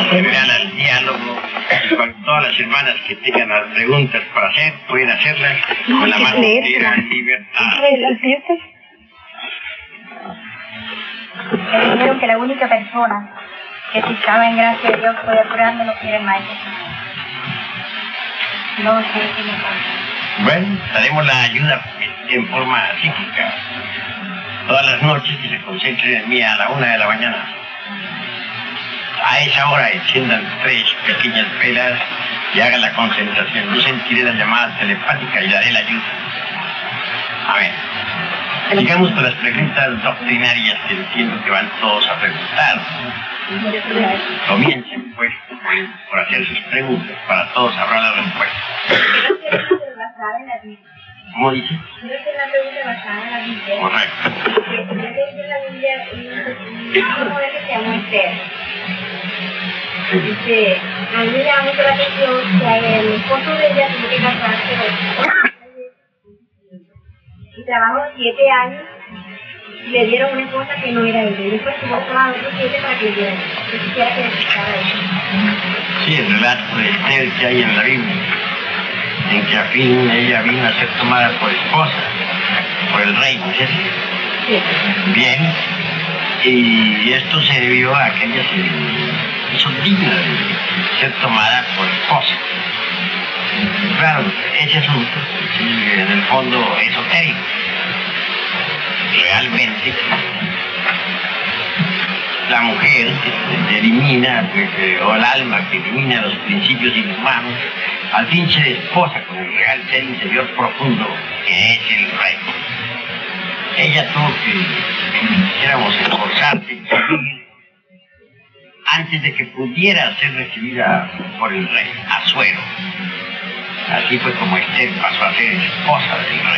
general al diálogo. Todas las hermanas que tengan las preguntas para hacer, pueden hacerlas con la más entera libertad. Me dijeron que la única persona que si estaba en gracia de Dios podía curarme lo quiere el maestro. No sé qué me pasa. Bueno, daremos la ayuda en forma psíquica. Todas las noches que se concentren en mí a la 1 de la mañana. A esa hora enciendan 3 pequeñas velas y hagan la concentración. Yo sentiré la llamada telepática y daré la ayuda. A ver, sigamos con las preguntas doctrinarias que entiendo que van todos a preguntar. Comiencen, pues, por hacer sus preguntas. Para todos habrá la respuesta. ¿Cómo dice? Yo hice una pregunta basada en la Biblia. Correcto. Yo leí en la Biblia una mujer que se llama Esther. Dice, a mí me llama mucho la atención que el esposo de ella tuvo que casarse y trabajó 7 años y le dieron una esposa que no era ella. Y después tuvo que trabajar otros 7 para que le dieran. Yo quisiera que le explicara eso. Sí, el relato de Esther que hay en la Biblia, en que a fin ella vino a ser tomada por esposa, por el rey, ¿no es cierto? Sí. Bien, y esto se debió a que ella se hizo digna de ser tomada por esposa. Claro, ese asunto es en el fondo esotérico. Realmente, la mujer que elimina, o el alma que elimina los principios inhumanos, al fin se desposa con el real ser interior profundo que es el rey. Ella tuvo que, dijéramos, esforzarse y servir antes de que pudiera ser recibida por el rey, Asuero. Así fue como Esther pasó a ser esposa del rey.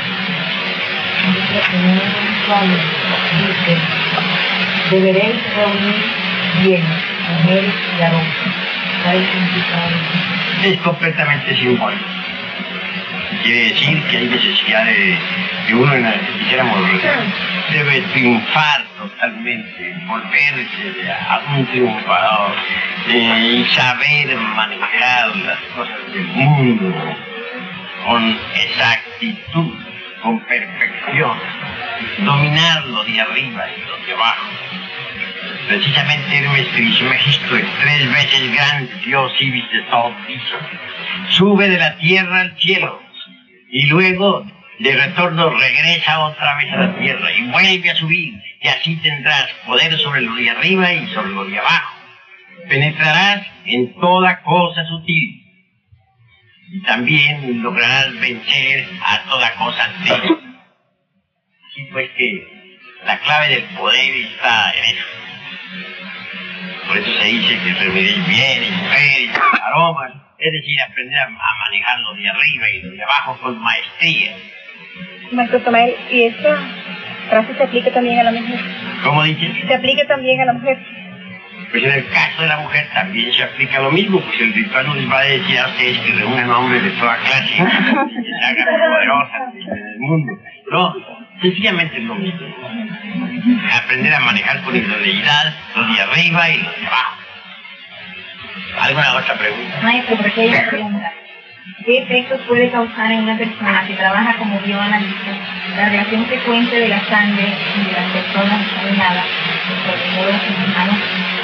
Deberéis reunir bien mujeres y varones. ¿Sabes significado? Es completamente simbólico. Quiere decir que hay necesidad de uno, dijéramos, debe triunfar totalmente, volverse a un triunfador y saber manejar las cosas del mundo con exactitud, con perfección, dominarlo de arriba y lo de abajo. Precisamente Hermes Trismegisto, el 3 veces grande Dios Ibis de todo, dice: sube de la tierra al cielo y luego de retorno regresa otra vez a la tierra y vuelve a subir, y así tendrás poder sobre lo de arriba y sobre lo de abajo. Penetrarás en toda cosa sutil y también lograrás vencer a toda cosa débil. Así pues que la clave del poder está en eso. Por eso se dice que remedéis bien, y mujeres, y aromas, es decir, aprender a manejar lo de arriba y lo de abajo con maestría. Maestro Samael, ¿y esta frase se aplica también a la mujer? ¿Cómo dices? ¿Se aplica también a la mujer? Pues en el caso de la mujer también se aplica lo mismo, pues el ritual no les va a decir a ustedes que reúnan hombres de toda clase, que se hagan poderosas en el mundo. No, sencillamente es lo mismo. Aprender a manejar con idoneidad lo de arriba y lo de abajo. ¿Alguna otra pregunta? Maestro, porque hay una pregunta. ¿Qué efectos puede causar en una persona que trabaja como bioanalista la relación frecuente de la sangre y de las personas examinadas, sobre todo los humanos?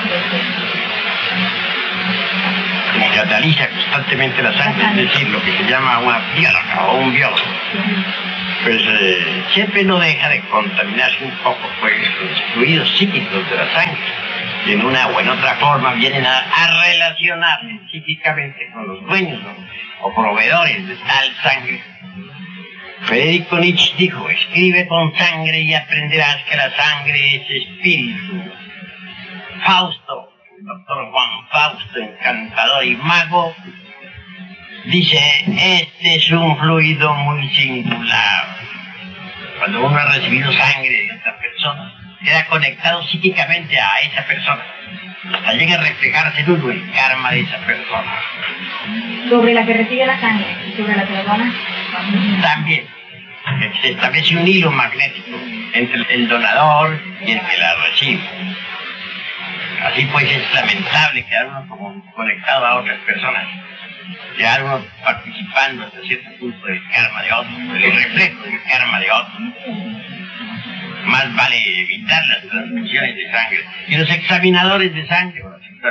Que analiza constantemente la sangre, es decir, lo que se llama una bióloga o un biólogo. Pues siempre no deja de contaminarse un poco, pues, los fluidos psíquicos de la sangre. Y en una o en otra forma vienen a relacionarse psíquicamente con los dueños, ¿no?, o proveedores de tal sangre. Federico Nietzsche dijo: escribe con sangre y aprenderás que la sangre es espíritu. Fausto, el doctor Juan Fausto, encantador y mago, dice: este es un fluido muy singular. Cuando uno ha recibido sangre de otra persona, queda conectado psíquicamente a esa persona. Hasta llega a reflejarse en uno el karma de esa persona. ¿Sobre la que recibe la sangre y sobre la que la dona? También se establece un hilo magnético entre el donador y el que la recibe. Así pues es lamentable quedar uno como conectado a otras personas, quedar uno participando hasta cierto punto del karma de otros, del reflejo del karma de otros. Más vale evitar las transfusiones de sangre. Y los examinadores de sangre,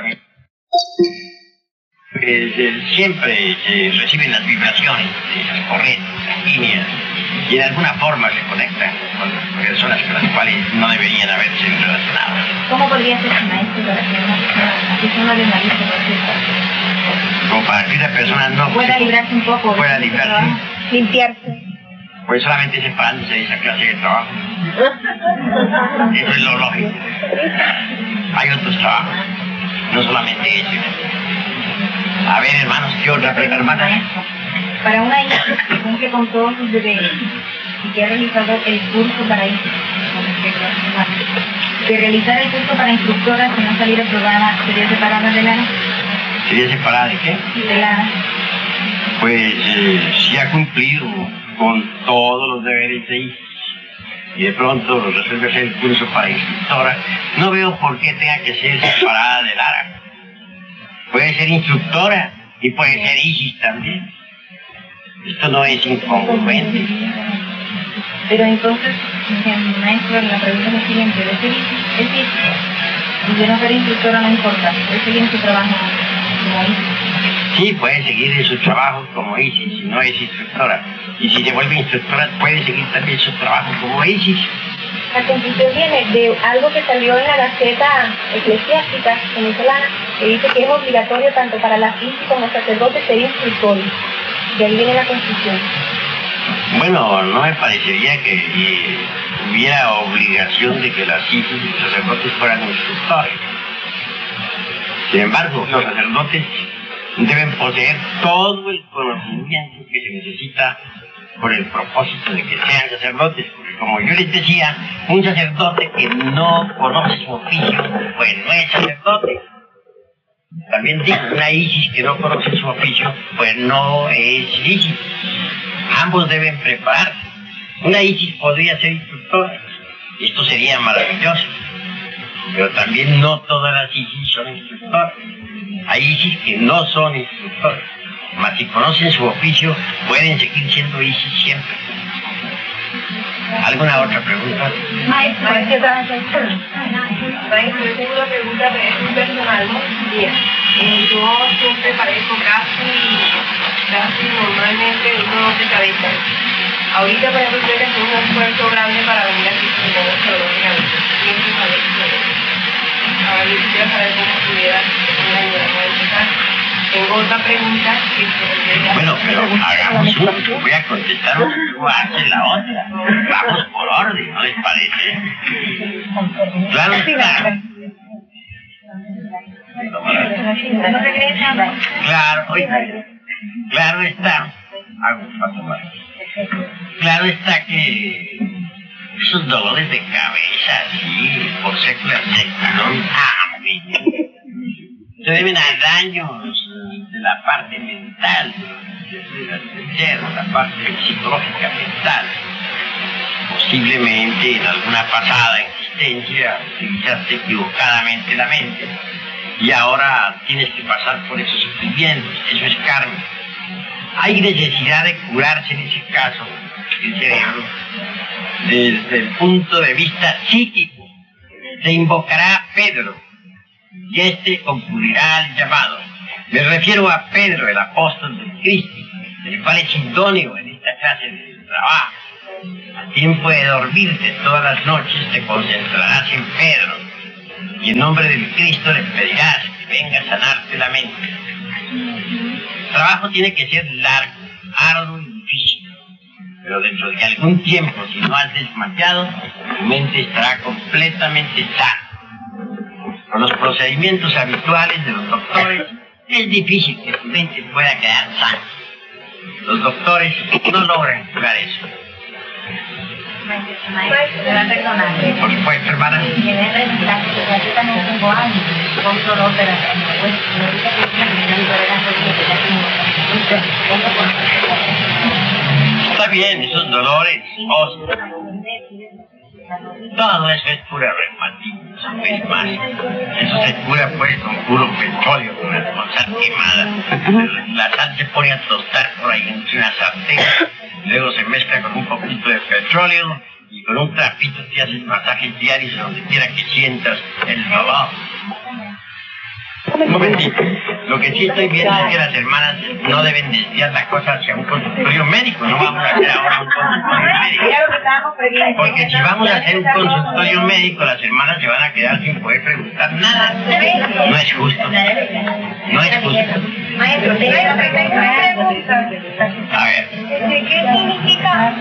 siempre reciben las vibraciones de esas corrientes sanguíneas y de alguna forma se conectan con personas con las cuales no deberían haberse relacionado. ¿Cómo podría ser su maestro relacionarse? Si uno le analiza por Como para que una persona no pueda librarse un poco, pueda librarse, limpiarse. Pues solamente separándose de esa clase de trabajo. Eso es lo lógico. Hay otros trabajos, no solamente ese. A ver, hermanos, ¿qué otra hermana? Para una hija que cumple con todos sus deberes y que ha realizado el curso para hijas, de realizar el curso para instructora si no saliera aprobada, ¿sería separada de Lara? ¿Sería separada de qué? De Lara. Pues si ha cumplido con todos los deberes de hija y de pronto resuelve hacer el curso para instructora, no veo por qué tenga que ser separada de Lara. Puede ser instructora y puede ser Isis también. Esto no es incongruente. Pero entonces, maestro, la pregunta es la siguiente: ¿de ser Isis? ¿Es Isis? Y de no ser instructora no importa, puede seguir en su trabajo como Isis. Sí, puede seguir en su trabajo como Isis, si no es instructora. Y si se vuelve instructora, puede seguir también su trabajo como Isis. La conclusión viene de algo que salió en la Gaceta Eclesiástica venezolana, que dice que es obligatorio tanto para las Isis como los sacerdotes ser instructores. De ahí viene la conclusión. Bueno, no me parecería que hubiera obligación de que las Isis y los sacerdotes fueran instructores. Sin embargo, los sacerdotes deben poseer todo el conocimiento que se necesita por el propósito de que sean sacerdotes, porque como yo les decía, un sacerdote que no conoce su oficio, pues no es sacerdote. También digo, una Isis que no conoce su oficio, pues no es Isis. Ambos deben prepararse. Una Isis podría ser instructora, esto sería maravilloso, pero también no todas las Isis son instructoras. Hay Isis que no son instructores, mas si conocen su oficio, pueden seguir siendo Isis siempre. ¿Alguna otra pregunta? Maestro, yo tengo una pregunta, pero es muy personal, ¿no? Bien. Yo siempre parezco casi normalmente uno de cabeza. Ahorita, por ejemplo, estoy haciendo un esfuerzo grande para venir aquí porque tengo el dolor de cabeza. Siempre parezco. Ahora yo quisiera saber cómo pudiera empezar. Tengo otra pregunta que bueno, pero hagamos una. Voy a contestar una y luego hace la otra. Vamos por orden, ¿no les parece? Claro está. Claro, oiga, claro está. Claro está que esos dolores de cabeza, sí, por séculos secularon se deben a daños de la parte mental, del ser, la parte psicológica mental. Posiblemente en alguna pasada existencia utilizaste equivocadamente la mente y ahora tienes que pasar por esos sufrimientos. Eso es karma. Hay necesidad de curarse en ese caso el cerebro desde el punto de vista psíquico. Se invocará a Pedro y este concluirá al llamado. Me refiero a Pedro, el apóstol del Cristo, el cual es idóneo en esta clase de trabajo. A tiempo de dormirte todas las noches te concentrarás en Pedro y en nombre del Cristo le pedirás que venga a sanarte la mente. El trabajo tiene que ser largo, arduo y difícil, pero dentro de algún tiempo, si no has desmayado, tu mente estará completamente sana. Con los procedimientos habituales de los doctores, es difícil que tu mente pueda quedar sana. Los doctores no logran curar eso. Por supuesto, hermana. Yo también tengo años con dolor de la Está bien, esos dolores óseos. Todo eso es pura reumatismo. sufrir más. Eso se cura pues con puro petróleo, con sal quemada. La sal se pone a tostar por ahí entre una sartén, luego se mezcla con un poquito de petróleo y con un trapito te haces masajes diarios donde quiera que sientas el trabajo. Un momentito. Lo que sí estoy viendo es que las hermanas no deben desviar la cosa hacia un consultorio médico. No vamos a hacer ahora un consultorio médico. Porque si vamos a hacer un consultorio médico, las hermanas se van a quedar sin poder preguntar nada. No es justo. No es justo. Maestro, tengo una pregunta. A ver. ¿Qué significa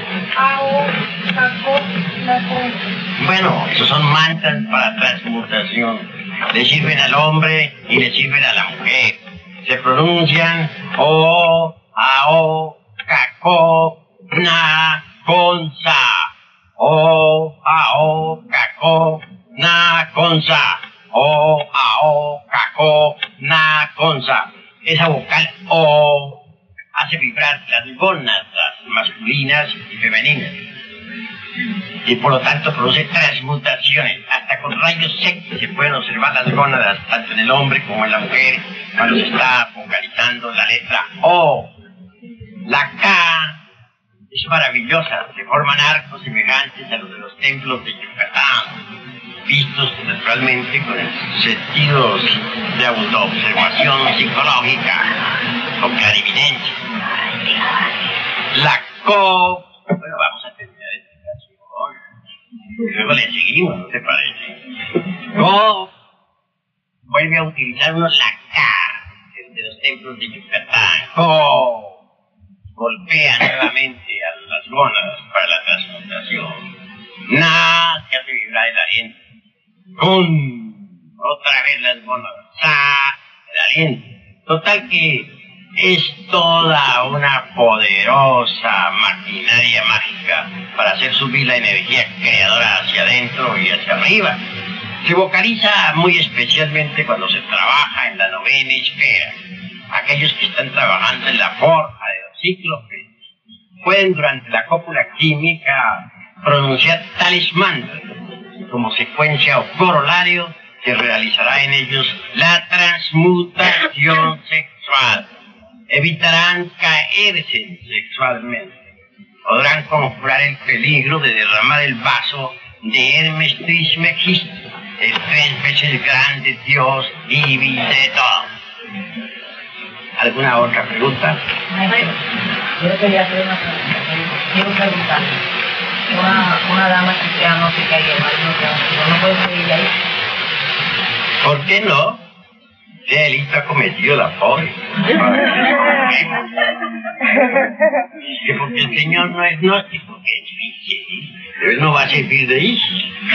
Bueno, esos son mantras para transmutación. Le sirven al hombre y le sirven a la mujer. Se pronuncian O, Ao, Caco, Na, Consa. O, Ao, Caco, Na, Consa. O, Ao, Caco, Na, Consa. Esa vocal O hace vibrar las gónadas masculinas y femeninas. Y por lo tanto produce transmutaciones. Hasta con rayos X se pueden observar las gónadas, tanto en el hombre como en la mujer, cuando se está vocalizando la letra O. La K es maravillosa, se forman arcos semejantes a los de los templos de Yucatán, vistos naturalmente con sentidos de autoobservación psicológica, con clarividencia. La Co, bueno, vamos a terminar esta canción, y luego le seguimos, ¿no te parece? Co, vuelve a utilizar uno la K, de los templos de Yucatán. Co, golpea nuevamente a las gónadas para la transmutación. Na, se hace vibrar el aliento. Con, otra vez las gónadas. Sa, el aliento. Total que es toda una poderosa maquinaria mágica para hacer subir la energía creadora hacia adentro y hacia arriba. Se vocaliza muy especialmente cuando se trabaja en la novena esfera. Aquellos que están trabajando en la forja de los cíclopes pueden durante la cópula química pronunciar tales mantras. Como secuencia o corolario se realizará en ellos la transmutación sexual. Evitarán caerse sexualmente. Podrán conjurar el peligro de derramar el vaso de Hermes Trismegisto, el 3 veces grande Dios y de todo. ¿Alguna otra pregunta? Yo quería hacer una pregunta. Quiero preguntar. Una dama que ya no se caiga, no puede seguir ahí. ¿Por qué no? ¿Qué delito ha cometido la pobre? Que porque el Señor no es gnóstico, que es fiche, Él no va a servir de eso.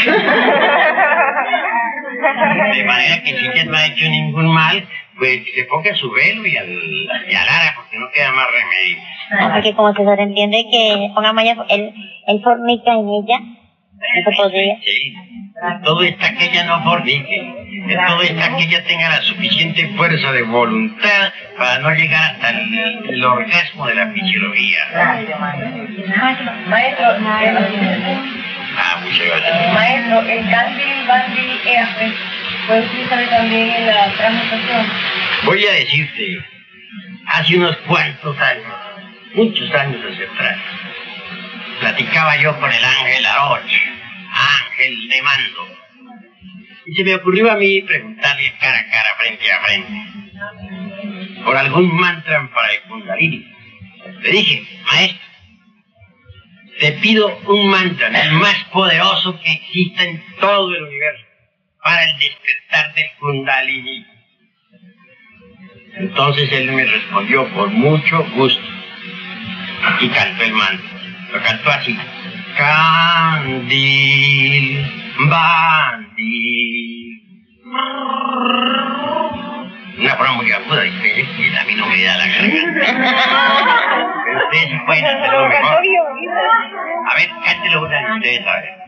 De manera que si ella no ha hecho ningún mal, pues se ponga su velo y alara, porque no queda más remedio. Porque como se sobreentiende que ponga malla, él fornica en ella, no se podría. Sí. Todo está que ella no fornique. Todo está que ella tenga la suficiente fuerza de voluntad para no llegar hasta el orgasmo de la fisiología. Gracias, maestro. Maestro, Muchas gracias. maestro, el Candy Bandy EAF puede utilizarlo también en la transmutación. Voy a decirte, hace unos cuantos años, muchos años hacia atrás, platicaba yo con el ángel Aroch, ángel de mando, y se me ocurrió a mí preguntarle cara a cara, frente a frente, por algún mantra para el Kundalini. Le dije, maestro, te pido un mantra, el más poderoso que exista en todo el universo, para el despertar del Kundalini. Entonces él me respondió con mucho gusto y cantó el mantra. Lo cantó así: Candil, Bandil. Una forma muy aguda, dice, que a mí no me da la garganta. Pero ustedes pueden hacerlo mejor. A ver, cántelo una de ustedes, a ver.